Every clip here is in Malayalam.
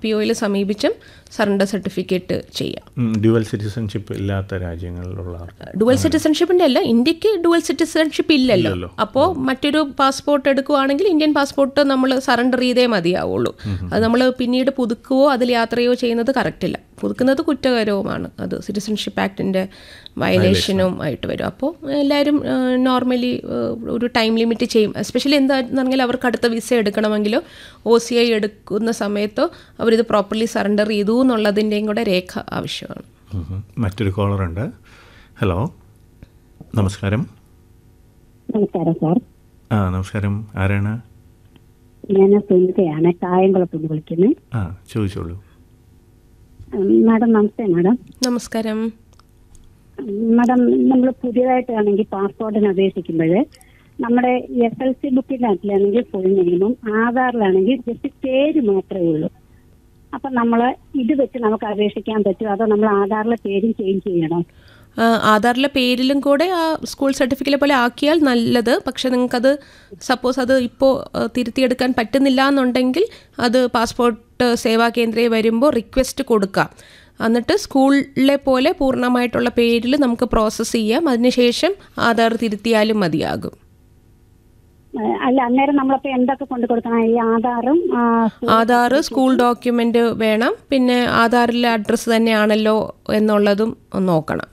RPOയിൽ സമീപിച്ചും സറണ്ടർ സർട്ടിഫിക്കറ്റ് ചെയ്യാം. ഡ്യുവൽ സിറ്റിസൺഷിപ്പ് ഇല്ലാത്ത രാജ്യങ്ങളിലുള്ള ഡുവൽ സിറ്റിസൺഷിപ്പിൻ്റെ അല്ല, ഇന്ത്യക്ക് ഡുവൽ സിറ്റിസൺഷിപ്പ് ഇല്ലല്ലോ. അപ്പോൾ മറ്റൊരു പാസ്പോർട്ട് എടുക്കുകയാണെങ്കിൽ ഇന്ത്യൻ പാസ്പോർട്ട് നമ്മൾ സറണ്ടർ ചെയ്തേ മതിയാവുള്ളൂ. അത് നമ്മൾ പിന്നീട് പുതുക്കുകയോ അതിൽ യാത്രയോ ചെയ്യുന്നത് കറക്റ്റില്ല. പുതുക്കുന്നത് കുറ്റകരവുമാണ്. അത് സിറ്റിസൺഷിപ്പ് ആക്ടിൻ്റെ വയലേഷനും ആയിട്ട് വരും. അപ്പോൾ എല്ലാവരും നോർമലി ഒരു ടൈം ലിമിറ്റ് ചെയ്യും. എസ്പെഷ്യലി എന്താണെന്ന് പറഞ്ഞാൽ അവർക്ക് അടുത്ത വിസ എടുക്കണമെങ്കിലോ OCI എടുക്കുന്ന സമയത്തോ അവരിത് പ്രോപ്പർലി സറണ്ടർ ചെയ്തു എന്നുള്ളതിൻ്റെയും കൂടെ രേഖ ആവശ്യമാണ്. മറ്റൊരു കോളറുണ്ട്. ഹലോ, നമസ്കാരം. നമസ്കാരം സാർ. നമസ്കാരം. ആരാണ്? ഞാൻ സുനിതയാണ്, കായംകുളത്തുനിന്ന് വിളിക്കുന്നത്. ചോദിച്ചോളൂ. മാഡം നമസ്തേ. മാഡം നമസ്കാരം. മാഡം, നമ്മൾ പുതിയതായിട്ടാണെങ്കിൽ പാസ്പോർട്ടിന് അപേക്ഷിക്കുമ്പോൾ നമ്മുടെ SLC ബുക്കിലാണെങ്കിൽ ഫുൾ നെയിമും ആധാറിലാണെങ്കിൽ ജസ്റ്റ് പേര് മാത്രമേ ഉള്ളൂ. അപ്പം നമ്മൾ ഇത് വെച്ച് നമുക്ക് അപേക്ഷിക്കാൻ പറ്റുമോ, അതോ നമ്മൾ ആധാറിലെ പേരും ചേഞ്ച് ചെയ്യണോ? ആധാറിലെ പേരിലും കൂടെ ആ സ്കൂൾ സർട്ടിഫിക്കറ്റ് പോലെ ആക്കിയാൽ നല്ലത്. പക്ഷെ നിങ്ങൾക്കത് സപ്പോസ് അത് ഇപ്പോൾ തിരുത്തിയെടുക്കാൻ പറ്റുന്നില്ല എന്നുണ്ടെങ്കിൽ അത് പാസ്പോർട്ട് സേവാ കേന്ദ്രയിൽ വരുമ്പോൾ റിക്വസ്റ്റ് കൊടുക്കാം. എന്നിട്ട് സ്കൂളിലെ പോലെ പൂർണ്ണമായിട്ടുള്ള പേരിൽ നമുക്ക് പ്രോസസ്സ് ചെയ്യാം. അതിനുശേഷം ആധാർ തിരുത്തിയാലും മതിയാകും. അല്ല, അന്നേരം നമ്മളപ്പോൾ എന്തൊക്കെ കൊണ്ടു കൊടുക്കണം? ഈ ആധാർ, സ്കൂൾ ഡോക്യുമെൻ്റ് വേണം. പിന്നെ ആധാറിലെ അഡ്രസ്സ് തന്നെയാണല്ലോ എന്നുള്ളതും നോക്കണം.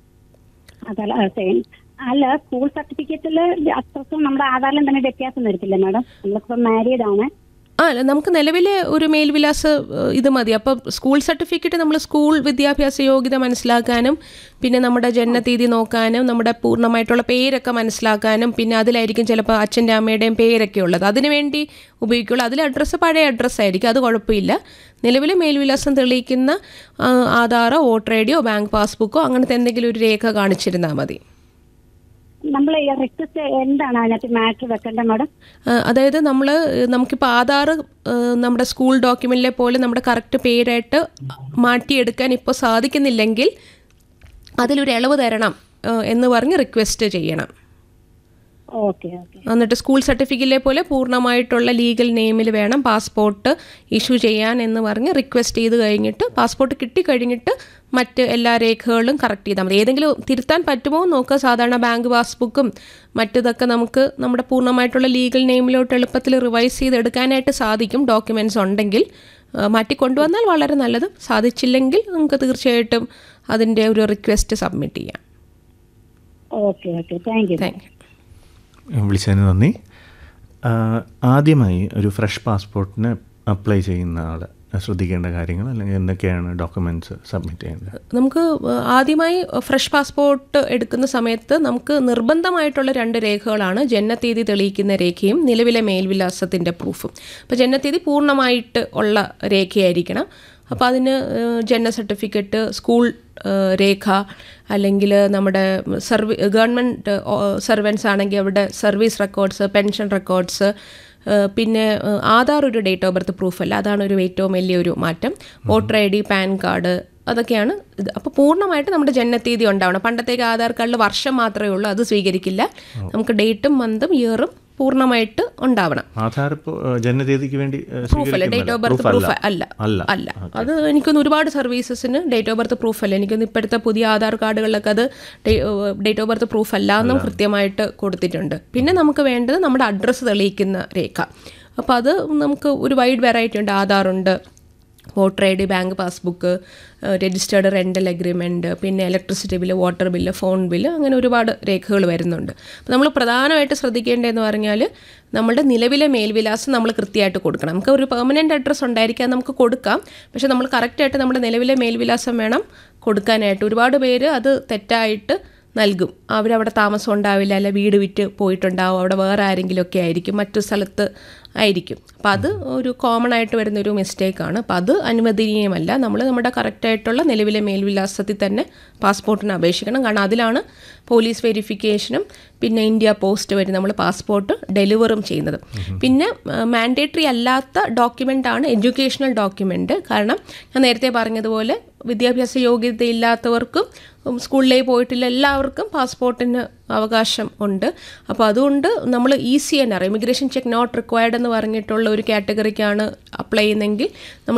അല്ല, സ്കൂൾ സർട്ടിഫിക്കറ്റില് അഡ്രസ്സും നമ്മുടെ ആധാറിലും തന്നെ വ്യത്യാസം വരത്തില്ല മാഡം? നമ്മളിപ്പോൾ മാരീഡ് ആണ്. നമുക്ക് നിലവിലെ ഒരു മേൽവിലാസ ഇത് മതി. അപ്പോൾ സ്കൂൾ സർട്ടിഫിക്കറ്റ് നമ്മൾ സ്കൂൾ വിദ്യാഭ്യാസ യോഗ്യത മനസ്സിലാക്കാനും പിന്നെ നമ്മുടെ ജനനതീയതി നോക്കാനും നമ്മുടെ പൂർണ്ണമായിട്ടുള്ള പേരൊക്കെ മനസ്സിലാക്കാനും പിന്നെ അതിലായിരിക്കും ചിലപ്പോൾ അച്ഛൻ്റെ അമ്മയുടെയും പേരൊക്കെ ഉള്ളത്, അതിനുവേണ്ടി ഉപയോഗിക്കുള്ളൂ. അതിൽ അഡ്രസ്സ് പഴയ അഡ്രസ്സായിരിക്കും, അത് കുഴപ്പമില്ല. നിലവിലെ മേൽവിലാസം തെളിയിക്കുന്ന ആധാറോ വോട്ടർ ഐഡിയോ ബാങ്ക് പാസ്ബുക്കോ അങ്ങനത്തെ എന്തെങ്കിലും ഒരു രേഖ കാണിച്ചിരുന്നാൽ മതി. നമ്മൾ റിക്വസ്റ്റ് എന്താണ് അതിനകത്ത് മാറ്റർ വെക്കേണ്ടത് മാഡം? അതായത് നമുക്കിപ്പോൾ ആധാർ നമ്മുടെ സ്കൂൾ ഡോക്യുമെൻറ്റിലെ പോലെ നമ്മുടെ കറക്റ്റ് പേരായിട്ട് മാറ്റിയെടുക്കാൻ ഇപ്പോൾ സാധിക്കുന്നില്ലെങ്കിൽ അതിലൊരു ഇളവ് തരണം എന്ന് പറഞ്ഞ് റിക്വസ്റ്റ് ചെയ്യണം. എന്നിട്ട് സ്കൂൾ സർട്ടിഫിക്കറ്റിലെ പോലെ പൂർണ്ണമായിട്ടുള്ള ലീഗൽ നെയിമിൽ വേണം പാസ്പോർട്ട് ഇഷ്യൂ ചെയ്യാൻ എന്ന് പറഞ്ഞ് റിക്വസ്റ്റ് ചെയ്ത് കഴിഞ്ഞിട്ട് പാസ്പോർട്ട് കിട്ടിക്കഴിഞ്ഞിട്ട് മറ്റ് എല്ലാ രേഖകളും കറക്റ്റ് ചെയ്താൽ മതി. ഏതെങ്കിലും തിരുത്താൻ പറ്റുമോ നോക്കുക. സാധാരണ ബാങ്ക് പാസ്ബുക്കും മറ്റതൊക്കെ നമുക്ക് നമ്മുടെ പൂർണ്ണമായിട്ടുള്ള ലീഗൽ നെയിമിലോട്ട് എളുപ്പത്തിൽ റിവൈസ് ചെയ്തെടുക്കാനായിട്ട് സാധിക്കും ഡോക്യുമെൻറ്റ്സ് ഉണ്ടെങ്കിൽ. മാറ്റിക്കൊണ്ടുവന്നാൽ വളരെ നല്ലത്. സാധിച്ചില്ലെങ്കിൽ നമുക്ക് തീർച്ചയായിട്ടും അതിൻ്റെ ഒരു റിക്വസ്റ്റ് സബ്മിറ്റ് ചെയ്യാം. Thank you. വിളിച്ചതിന് നന്ദി. ആദ്യമായി ഒരു ഫ്രഷ് പാസ്പോർട്ടിന് അപ്ലൈ ചെയ്യുന്ന ആൾ ശ്രദ്ധിക്കേണ്ട കാര്യങ്ങൾ അല്ലെങ്കിൽ എന്തൊക്കെയാണ് ഡോക്യുമെൻറ്റ്സ് സബ്മിറ്റ് ചെയ്യേണ്ടത്? നമുക്ക് ആദ്യമായി ഫ്രഷ് പാസ്പോർട്ട് എടുക്കുന്ന സമയത്ത് നമുക്ക് നിർബന്ധമായിട്ടുള്ള 2 രേഖകളാണ് ജനനത്തീയതി തെളിയിക്കുന്ന രേഖയും നിലവിലെ മേൽവിലാസത്തിൻ്റെ പ്രൂഫും. അപ്പോൾ ജനനത്തീയതി പൂർണ്ണമായിട്ട് ഉള്ള രേഖയായിരിക്കണം. അപ്പോൾ അതിന് ജനന സർട്ടിഫിക്കറ്റ്, സ്കൂൾ രേഖ, അല്ലെങ്കിൽ നമ്മുടെ ഗവൺമെൻറ് സർവൻസ് ആണെങ്കിൽ അവിടെ സർവീസ് റെക്കോർഡ്സ്, പെൻഷൻ റെക്കോർഡ്സ്, പിന്നെ ആധാർ ഒരു ഡേറ്റ് ഓഫ് ബർത്ത് പ്രൂഫല്ല, അതാണ് ഒരു ഏറ്റവും വലിയൊരു മാറ്റം. വോട്ടർ ID, പാൻ കാർഡ്, അതൊക്കെയാണ് ഇത്. അപ്പോൾ പൂർണ്ണമായിട്ട് നമ്മുടെ ജനനത്തീയതി ഉണ്ടാവണം. പണ്ടത്തേക്ക് ആധാർ കാർഡിൽ വർഷം മാത്രമേ ഉള്ളൂ, അത് സ്വീകരിക്കില്ല. നമുക്ക് ഡേറ്റും മന്തും ഇയറും പൂർണ്ണമായിട്ട് ഉണ്ടാവണം. ആധാർ ജനനതീയതിക്ക് വേണ്ടി പ്രൂഫല്ല, ഡേറ്റ് ഓഫ് ബർത്ത് പ്രൂഫ് അല്ല. അത് എനിക്കൊന്ന് ഒരുപാട് സർവീസസിന് ഡേറ്റ് ഓഫ് ബർത്ത് പ്രൂഫ് അല്ല. എനിക്കൊന്ന് ഇപ്പോഴത്തെ പുതിയ ആധാർ കാർഡുകളിലൊക്കെ അത് ഡേറ്റ് ഓഫ് ബർത്ത് പ്രൂഫ് അല്ല എന്നും കൃത്യമായിട്ട് കൊടുത്തിട്ടുണ്ട്. പിന്നെ നമുക്ക് വേണ്ടത് നമ്മുടെ അഡ്രസ്സ് തെളിയിക്കുന്ന രേഖ. അപ്പോൾ അത് നമുക്ക് ഒരു വൈഡ് വെറൈറ്റി ഉണ്ട്. ആധാറുണ്ട്, voter ID, bank passbook, registered rental agreement, പിന്നെ electricity bill, water bill, phone bill, അങ്ങനെ ഒരുപാട് രേഖകൾ വരുന്നുണ്ട്. അപ്പോൾ നമ്മൾ പ്രധാനമായിട്ട് ശ്രദ്ധിക്കേണ്ടതെന്ന് പറഞ്ഞാൽ നമ്മുടെ നിലവിലെ മേൽവിലാസം നമ്മൾ കൃത്യമായിട്ട് കൊടുക്കണം. നമുക്ക് ഒരു പെർമനൻ്റ് അഡ്രസ്സ് ഉണ്ടായിരിക്കാം, നമുക്ക് കൊടുക്കാം. പക്ഷേ നമ്മൾ കറക്റ്റായിട്ട് നമ്മുടെ നിലവിലെ മേൽവിലാസം വേണം കൊടുക്കാനായിട്ട്. ഒരുപാട് പേര് അത് തെറ്റായിട്ട് നൽകും. അവരവിടെ താമസം ഉണ്ടാവില്ല, അല്ല വീട് വിറ്റ് പോയിട്ടുണ്ടാവും, അവിടെ വേറെ ആരെങ്കിലുമൊക്കെ ആയിരിക്കും, മറ്റു സ്ഥലത്ത് ആയിരിക്കും. അപ്പോൾ അത് ഒരു കോമൺ ആയിട്ട് വരുന്നൊരു മിസ്റ്റേക്കാണ്. അപ്പോൾ അത് അനുവദനീയമല്ല. നമ്മൾ നമ്മുടെ കറക്റ്റായിട്ടുള്ള നിലവിലെ മേൽവിലാസത്തിൽ തന്നെ പാസ്പോർട്ടിന് അപേക്ഷിക്കണം. കാരണം അതിലാണ് പോലീസ് വെരിഫിക്കേഷനും പിന്നെ ഇന്ത്യ പോസ്റ്റ് വഴി നമ്മൾ പാസ്പോർട്ട് ഡെലിവറും ചെയ്യുന്നത്. പിന്നെ മാൻഡേറ്ററി അല്ലാത്ത ഡോക്യുമെൻ്റാണ് എഡ്യൂക്കേഷണൽ ഡോക്യുമെൻ്റ്. കാരണം ഞാൻ നേരത്തെ പറഞ്ഞതുപോലെ വിദ്യാഭ്യാസ യോഗ്യതയില്ലാത്തവർക്കും സ്കൂളിലേക്ക് പോയിട്ടില്ല എല്ലാവർക്കും പാസ്പോർട്ടിന് അവകാശം ഉണ്ട്. അപ്പോൾ അതുകൊണ്ട് നമ്മൾ ECNR, immigration check not required എന്ന് പറഞ്ഞിട്ടുള്ള ഒരു കാറ്റഗറിക്കാണ് അപ്ലൈ ചെയ്യുന്നതെങ്കിൽ നമ്മൾ